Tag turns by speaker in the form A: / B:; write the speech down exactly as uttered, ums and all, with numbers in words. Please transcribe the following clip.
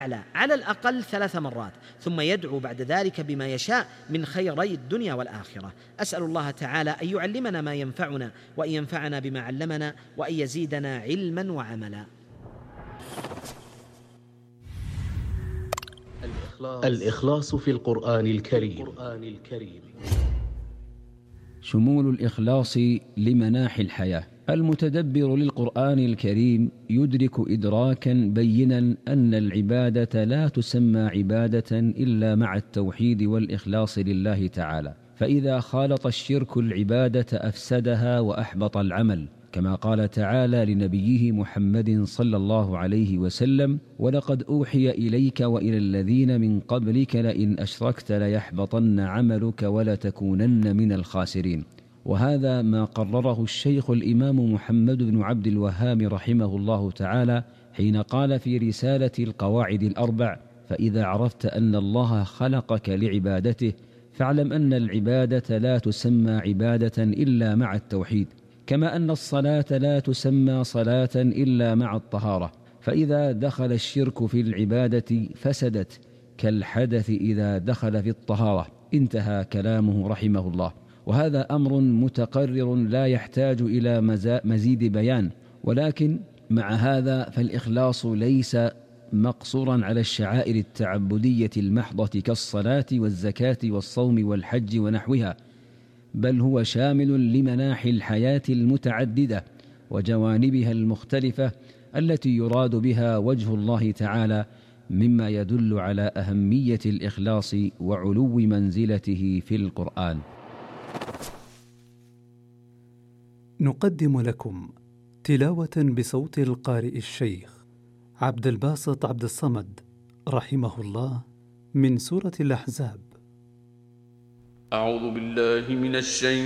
A: الأعلى على الأقل ثلاث مرات، ثم يدعو بعد ذلك بما يشاء من خيري الدنيا والآخرة. أسأل الله تعالى أن يعلمنا ما ينفعنا، وأن ينفعنا بما علمنا، وأن يزيدنا علما وعملا.
B: الإخلاص في القرآن الكريم.
C: شمول الإخلاص لمناحي الحياة. المتدبر للقرآن الكريم يدرك إدراكا بينا أن العبادة لا تسمى عبادة إلا مع التوحيد والإخلاص لله تعالى، فإذا خالط الشرك العبادة أفسدها وأحبط العمل، كما قال تعالى لنبيه محمد صلى الله عليه وسلم: ولقد أوحي إليك وإلى الذين من قبلك لئن أشركت ليحبطن عملك ولتكونن من الخاسرين. وهذا ما قرره الشيخ الإمام محمد بن عبد الوهاب رحمه الله تعالى حين قال في رسالة القواعد الأربع: فإذا عرفت أن الله خلقك لعبادته فاعلم أن العبادة لا تسمى عبادة إلا مع التوحيد، كما أن الصلاة لا تسمى صلاة إلا مع الطهارة، فإذا دخل الشرك في العبادة فسدت كالحدث إذا دخل في الطهارة. انتهى كلامه رحمه الله. وهذا أمر متقرر لا يحتاج إلى مزيد بيان، ولكن مع هذا فالإخلاص ليس مقصورا على الشعائر التعبدية المحضة كالصلاة والزكاة والصوم والحج ونحوها، بل هو شامل لمناحي الحياة المتعددة وجوانبها المختلفة التي يراد بها وجه الله تعالى، مما يدل على أهمية الإخلاص وعلو منزلته في القرآن.
D: نقدم لكم تلاوة بصوت القارئ الشيخ عبد الباسط عبد الصمد رحمه الله من سورة الأحزاب.
E: أعوذ بالله من الشيطان